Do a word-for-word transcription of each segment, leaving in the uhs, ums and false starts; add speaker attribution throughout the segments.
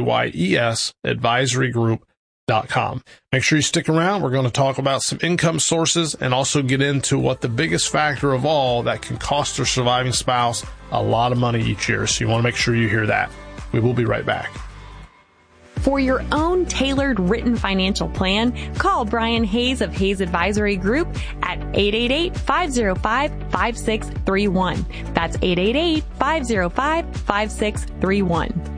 Speaker 1: Y E S, advisory group dot com. Make sure you stick around. We're going to talk about some income sources and also get into what the biggest factor of all that can cost their surviving spouse a lot of money each year. So you want to make sure you hear that. We will be right back.
Speaker 2: For your own tailored written financial plan, call Brian Hayes of Hayes Advisory Group at eight eight eight, five oh five, five six three one. That's eight eight eight, five oh five, five six three one.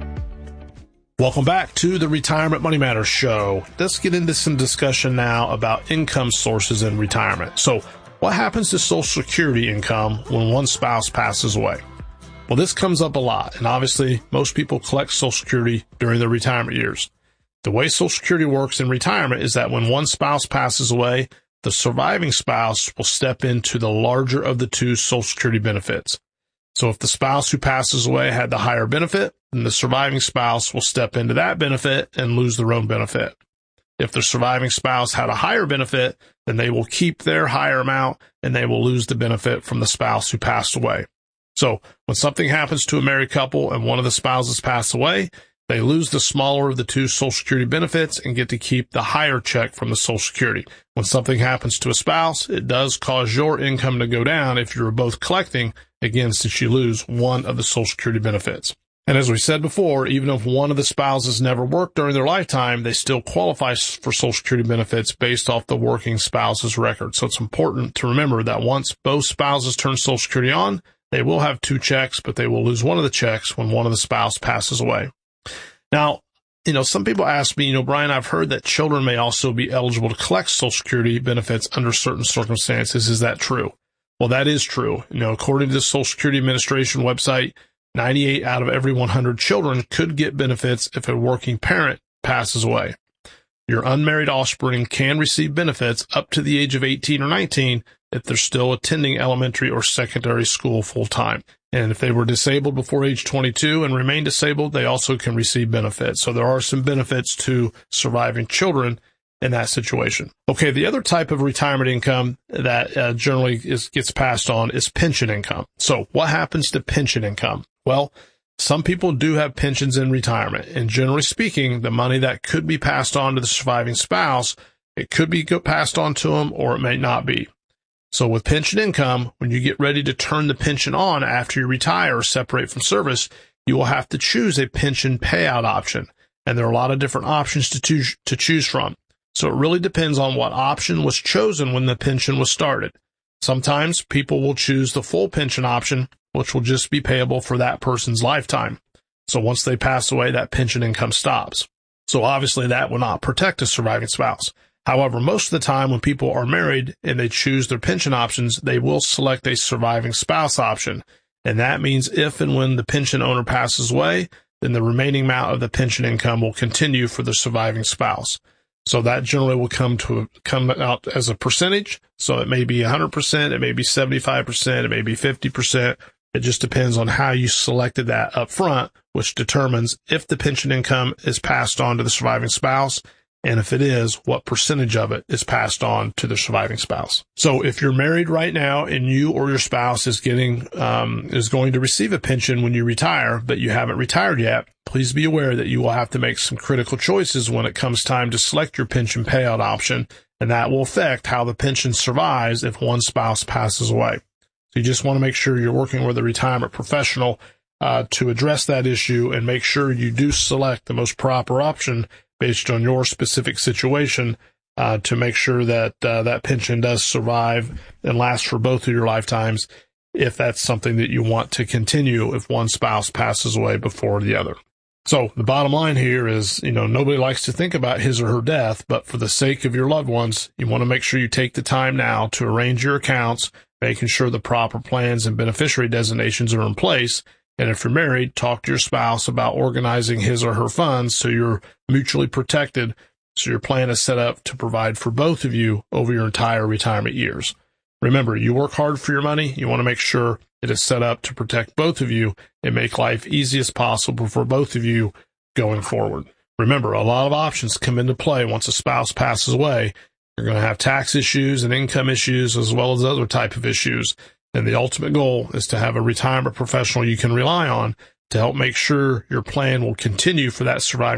Speaker 1: Welcome back to the Retirement Money Matters Show. Let's get into some discussion now about income sources in retirement. So what happens to Social Security income when one spouse passes away? Well, this comes up a lot, and obviously most people collect Social Security during their retirement years. The way Social Security works in retirement is that when one spouse passes away, the surviving spouse will step into the larger of the two Social Security benefits. So if the spouse who passes away had the higher benefit, then the surviving spouse will step into that benefit and lose their own benefit. If the surviving spouse had a higher benefit, then they will keep their higher amount and they will lose the benefit from the spouse who passed away. So when something happens to a married couple and one of the spouses pass away, they lose the smaller of the two Social Security benefits and get to keep the higher check from the Social Security. When something happens to a spouse, it does cause your income to go down if you're both collecting, again, since you lose one of the Social Security benefits. And as we said before, even if one of the spouses never worked during their lifetime, they still qualify for Social Security benefits based off the working spouse's record. So it's important to remember that once both spouses turn Social Security on, they will have two checks, but they will lose one of the checks when one of the spouse passes away. Now, you know, some people ask me, you know, Brian, I've heard that children may also be eligible to collect Social Security benefits under certain circumstances. Is that true? Well, that is true. You know, according to the Social Security Administration website, ninety-eight out of every one hundred children could get benefits if a working parent passes away. Your unmarried offspring can receive benefits up to the age of eighteen or nineteen if they're still attending elementary or secondary school full-time. And if they were disabled before age twenty-two and remain disabled, they also can receive benefits. So there are some benefits to surviving children in that situation. Okay, the other type of retirement income that uh, generally is, gets passed on is pension income. So what happens to pension income? Well, some people do have pensions in retirement, and generally speaking, the money that could be passed on to the surviving spouse, it could be passed on to them or it may not be. So with pension income, when you get ready to turn the pension on after you retire or separate from service, you will have to choose a pension payout option. And there are a lot of different options to choose, to choose from. So it really depends on what option was chosen when the pension was started. Sometimes people will choose the full pension option, which will just be payable for that person's lifetime. So once they pass away, that pension income stops. So obviously that will not protect a surviving spouse. However, most of the time when people are married and they choose their pension options, they will select a surviving spouse option. And that means if and when the pension owner passes away, then the remaining amount of the pension income will continue for the surviving spouse. So that generally will come to come out as a percentage. So it may be one hundred percent, it may be seventy-five percent, it may be fifty percent. It just depends on how you selected that up front, which determines if the pension income is passed on to the surviving spouse, and if it is, what percentage of it is passed on to the surviving spouse. So if you're married right now and you or your spouse is getting um, is going to receive a pension when you retire, but you haven't retired yet, please be aware that you will have to make some critical choices when it comes time to select your pension payout option, and that will affect how the pension survives if one spouse passes away. So you just want to make sure you're working with a retirement professional uh, to address that issue and make sure you do select the most proper option based on your specific situation uh, to make sure that uh, that pension does survive and last for both of your lifetimes if that's something that you want to continue if one spouse passes away before the other. So the bottom line here is, you know, nobody likes to think about his or her death, but for the sake of your loved ones, you want to make sure you take the time now to arrange your accounts, making sure the proper plans and beneficiary designations are in place. And if you're married, talk to your spouse about organizing his or her funds so you're mutually protected, so your plan is set up to provide for both of you over your entire retirement years. Remember, you work hard for your money. You want to make sure it is set up to protect both of you and make life easy as possible for both of you going forward. Remember, a lot of options come into play once a spouse passes away. You're going to have tax issues and income issues as well as other type of issues. And the ultimate goal is to have a retirement professional you can rely on to help make sure your plan will continue for that surviving